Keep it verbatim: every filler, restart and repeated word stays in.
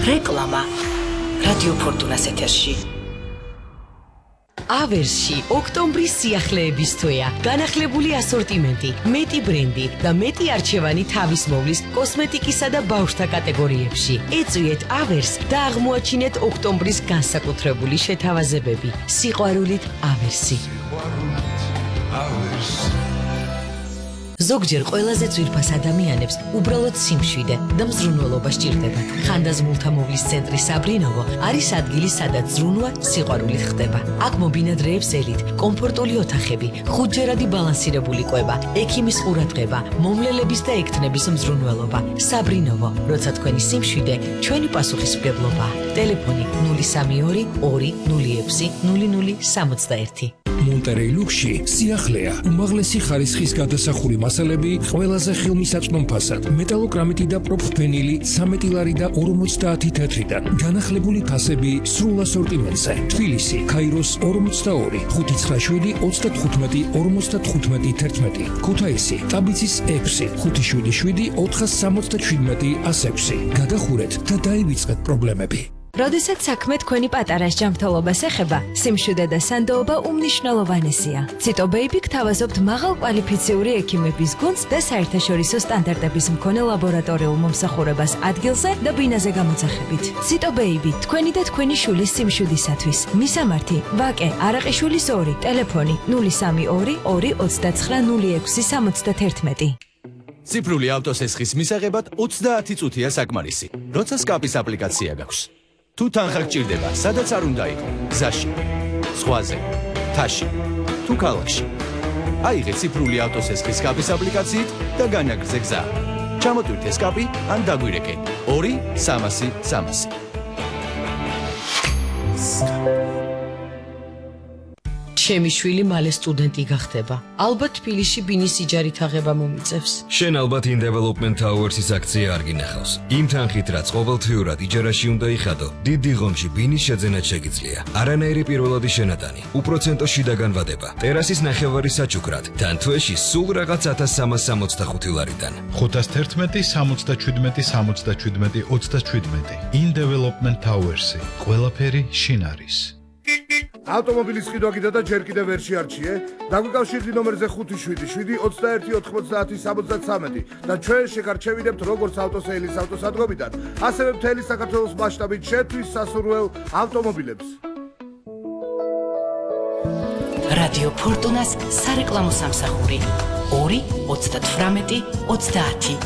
რეკლამა რადიო ფორტუნას ეთერში. ავერსში ოქტომბრის სიახლეების თვეა. განახლებული ასორტიმენტი, მეტი ბრენდი და მეტი არჩევანი თავისმოვლის კოსმეტიკისა და ბავშვთა კატეგორიებში. ეწვიეთ ავერს და აღმოაჩინეთ ოქტომბრის განსაკუთრებული შეთავაზებები. სიყვარულით ავერსი. ზოგჯერ ყველაზე ძვირფას ადამიანებს უბრალოდ სიმშვიდე და მზრუნველობა სჭირდებათ. ხანდაზმულთა მოვლის ცენტრი საბრინოვო არის ადგილი, სადაც ზრუნვა სიყვარულით ხდება. აქ მობინადრეებს ელით, კომფორტული ოთახები, ხუთჯერადი ბალანსირებული კვება, ექიმის ყურადღება, მომლელების და ექთნების მზრუნველობა. საბრინოვო, როცა თქვენი სიმშვიდე, ჩვენი პასუხისმგებლობა. ტელეფონი ნული სამი ორი ორი ნული ექვსი ნული ნული სამოცდაერთი. მონტერეი ლუქსში სიახლეა, უმაღლესი ხარისხის გადასახური მასალები ყველაზე ხელმისაწვდომ ფასად, მეტალოკრამიტი და პროფენილი ცამეტი ლარი და ორმოცდაათი თეთრიდან, განახლებული ფასები სრულ ასორტიმენტზე. თბილისი, ქაიროს ორმოცდაორი, ხუთი ცხრა შვიდი ოცდათხუთმეტი ორმოცდათხუთმეტი თერთმეტი, ქუთაისი, ტაბიცის ექვსი, ხუთი შვიდი შვიდი ოთხას სამოცდაჩვიდმეტი ასექვსი. გადახურეთ და დაივიწყეთ პრობლემები. როდესაც საქმე თქვენი პატარას ჯანმრთელობას ეხება, სიმშვიდე და სანდოობა უმნიშვნელოვანესია. ციტო ბეიბი გთავაზობთ მაღალკვალიფიციური ექიმების გუნდს და საერთაშორისო სტანდარტების მქონე ლაბორატორიულ მომსახურებას ადგილზე და ბინაზე გამოძახებით. ციტო ბეიბი, თქვენი და თქვენი შვილის სიმშვიდისათვის. მისამართი: ვაკე არაყიშვილის ორი, ტელეფონი ნული სამი ორი ორი ოცდაცხრა ნული ექვსი სამოცდაერთმეტი. ციფრული ავტოსესხის მისაღებად ოცდაათი წუთია საკმარისი, როცა სკაპის აპლიკაცია გაქვს. თუ თანხა გჭირდება, სადაც არ უნდა იყო, გზაში, ზღვაზე, მთაში, თუ ქალაქში. აიღე ციფრული ავტოსესხის სკაპის აპლიკაციით და განაგრძე გზა. ჩამოტვირთე სკაპი ან დაგვირეკე ორი სამასი სამასი. ჩემი შვილი მალე სტუდენტი გახდება. ალბათ თბილისში ბინის იჯარით აღება მომიწევს. შენ ალბათ in development towers-ის აქცია არ გინახავს. იმ თანხით, რაც ყოველთვიურად იჯარაში უნდა იხადო, დიდ დიღომში ბინის შეძენად შეგიძლია. არანაირი პირველადი შენატანი, უპროცენტო შიდა განვადება, ტერასის ნახევარი საჩუქრად, თან თვეში სულ რაღაც ათას სამას სამოცდახუთი ლარიდან. ხუთას თერთმეტი სამოცდაჩვიდმეტი სამოცდაჩვიდმეტი ოცდაჩვიდმეტი in development towers-ი. ყველაფერი შინ არის. ავტომობილის ყიდვა კიდე და ჯერ კიდევ ვერ შეარჩიე? დაგვიკავშირდი ნომერზე ხუთი შვიდი შვიდი ოცდაერთი ოთხმოცდაათი სამოცდათვრამეტი და ჩვენ შეგარჩევინებთ როგორც ავტოსეილის ავტოსადგომიდან, ასევე მთელი საქართველოს მასშტაბით შეთვის სასურველ ავტომობილებს. რადიო ფორტუნას სარეკლამო სამსახური ორი ოცდათვრამეტი ოცდაათი.